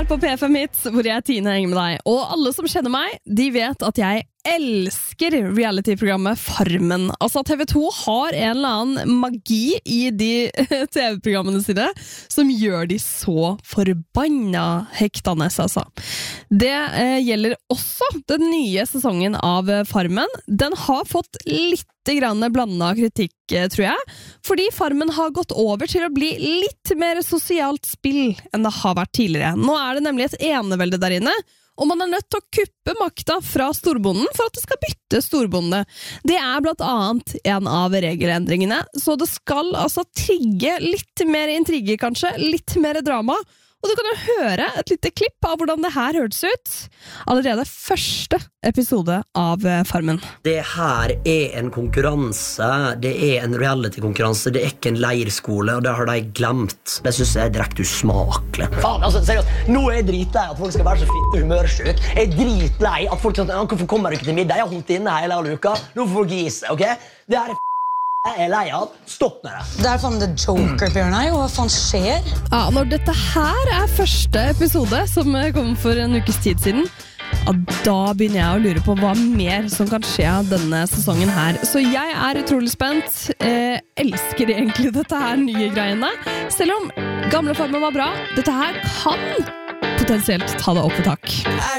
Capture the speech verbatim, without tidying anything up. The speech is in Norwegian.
her på P fem Hits, hvor jeg Tine henger med deg. Og alle som kjenner meg, de vet at jeg elsker reality-programmet Farmen. Altså T V to har en eller annen magi i de T V-programmene sine som gjør de så forbanna hektende, altså. Det eh, gjelder også den nye sesongen av Farmen. Den har fått litt grann blandet kritikk, tror jeg, fordi Farmen har gått over til å bli litt mer sosialt spill enn det har vært tidligere. Nå er det nemlig et enevelde der inne, og man er nødt til å kuppe makta fra storbonden for at det skal bytte storbonde. Det er blant annet en av regelendringene, så det skal altså trigge litt mer intrige kanskje, litt mer drama, og du kan jo høre et lite klipp av hvordan det her hørtes ut. Allerede første episode av Farmen. Det her er en konkurranse, det er en reality-konkurranse, det er ikke en leirskole, og det har de glemt. Det synes jeg er direkte usmakelig. Faen, altså, seriøst, nå er jeg dritlei at folk skal være så fitte og humørsyk. Jeg er dritlei at folk skal, hvorfor kommer du ikke til middag? Jeg har holdt inne hele uka. Nå får folk gi seg, ok? Det her er Jeg er lei av. Stopp med det. Det er faen The Joker, Bjørnøy. Hva faen skjer? Ja, når dette her er første episode, som kom for en ukes tid siden, ja, da begynner jeg å lure på hva mer som kan skje av denne sesongen her. Så jeg er utrolig spent. Eh, elsker egentlig dette her nye greiene. Selv om gamle Farmen var bra, dette her kan potensielt ta det opp i tak.